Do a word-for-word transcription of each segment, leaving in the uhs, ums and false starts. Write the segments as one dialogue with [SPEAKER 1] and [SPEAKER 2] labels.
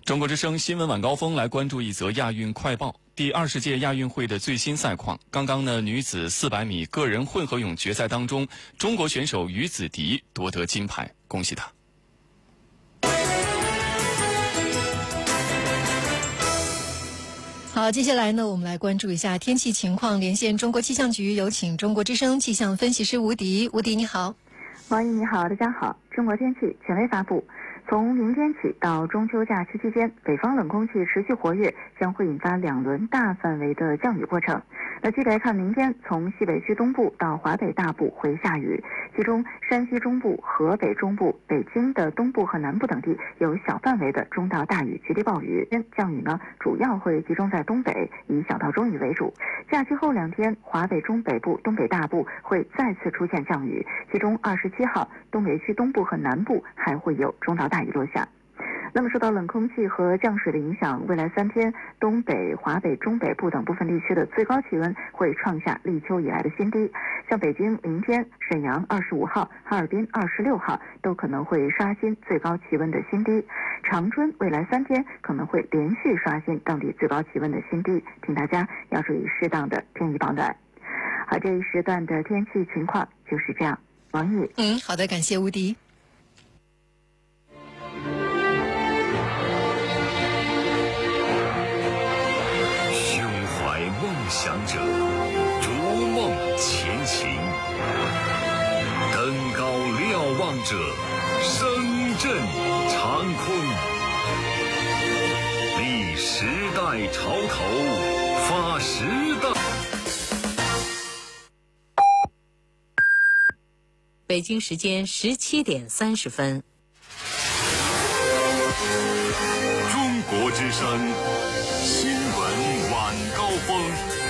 [SPEAKER 1] 中国之声新闻晚高峰来关注一则亚运快报。第二十届亚运会的最新赛况，刚刚呢，女子四百米个人混合泳决赛当中，中国选手于子迪夺得金牌，恭喜她。
[SPEAKER 2] 好，接下来呢，我们来关注一下天气情况。连线中国气象局，有请中国之声气象分析师吴迪。吴迪，你好。
[SPEAKER 3] 王毅，你好，大家好。中国天气权威发布。从明天起到中秋假期期间，北方冷空气持续活跃，将会引发两轮大范围的降雨过程。那具体来看，明天从西北区东部到华北大部会下雨，其中山西中部、河北中部、北京的东部和南部等地有小范围的中到大雨、局地暴雨。降雨呢，主要会集中在东北，以小到中雨为主。假期后两天，华北中北部、东北大部会再次出现降雨，其中二十七号东北区东部和南部还会有中到大雨落下。那么受到冷空气和降水的影响，未来三天东北、华北中北部等部分地区的最高气温会创下立秋以来的新低。像北京明天、沈阳二十五号、哈尔滨二十六号都可能会刷新最高气温的新低。长春未来三天可能会连续刷新当地最高气温的新低，请大家要注意适当的添衣保暖。好，这一时段的天气情况就是这样。王毅，
[SPEAKER 2] 嗯，好的，感谢吴迪。
[SPEAKER 4] 梦想者逐梦前行，登高瞭望者声震长空，立时代潮头，发时代。
[SPEAKER 5] 北京时间十七点三十分。
[SPEAKER 4] 中国之声新闻晚高峰。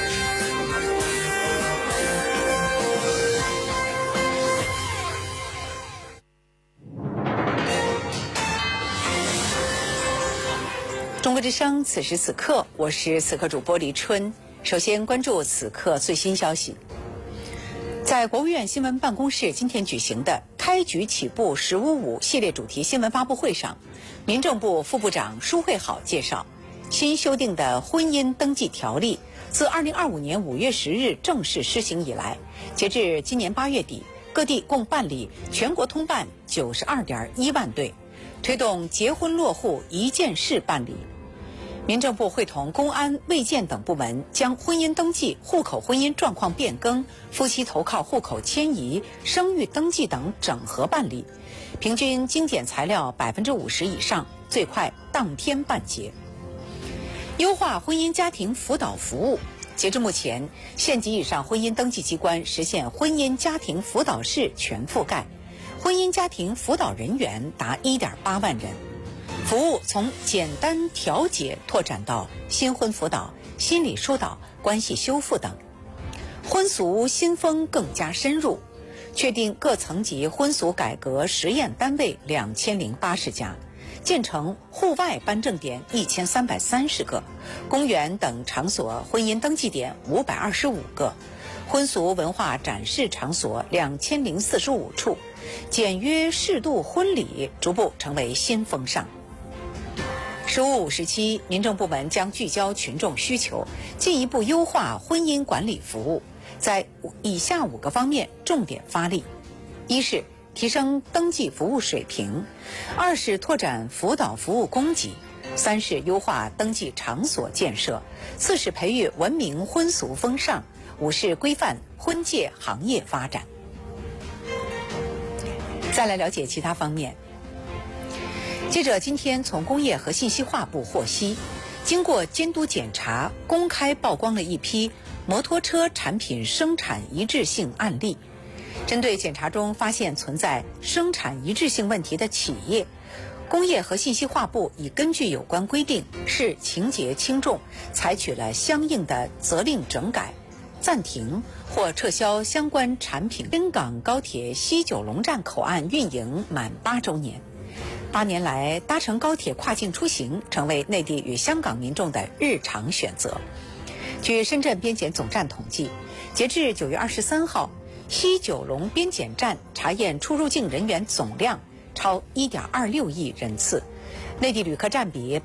[SPEAKER 5] 中国之声此时此刻，我是此刻主播李春。首先关注此刻最新消息。在国务院新闻办公室今天举行的开局起步十五五系列主题新闻发布会上，民政部副部长舒慧好介绍，新修订的婚姻登记条例自二零二五年五月十日正式施行以来，截至今年八月底，各地共办理全国通办九十二点一万对，推动结婚落户一件事办理。民政部会同公安、卫健等部门将婚姻登记、户口婚姻状况变更、夫妻投靠户口迁移、生育登记等整合办理，平均精简材料百分之五十以上，最快当天办结。优化婚姻家庭辅导服务，截至目前，县级以上婚姻登记机关实现婚姻家庭辅导室全覆盖，婚姻家庭辅导人员达 一点八万人。服务从简单调解拓展到新婚辅导、心理疏导、关系修复等。婚俗新风更加深入，确定各层级婚俗改革实验单位两千零八十家，建成户外颁证点一千三百三十个，公园等场所婚姻登记点五百二十五个，婚俗文化展示场所两千零四十五处，简约适度婚礼逐步成为新风尚。十五五时期，民政部门将聚焦群众需求，进一步优化婚姻管理服务，在以下五个方面重点发力：一是提升登记服务水平；二是拓展辅导服务供给；三是优化登记场所建设；四是培育文明婚俗风尚；五是规范婚介行业发展。再来了解其他方面。记者今天从工业和信息化部获悉，经过监督检查，公开曝光了一批摩托车产品生产一致性案例。针对检查中发现存在生产一致性问题的企业，工业和信息化部已根据有关规定，视情节轻重，采取了相应的责令整改、暂停或撤销相关产品。京港高铁西九龙站口岸运营满八周年。八年来，搭乘高铁跨境出行成为内地与香港民众的日常选择。据深圳边检总站统计，截至九月二十三号，西九龙边检站查验出入境人员总量超 一点二六亿人次，内地旅客占比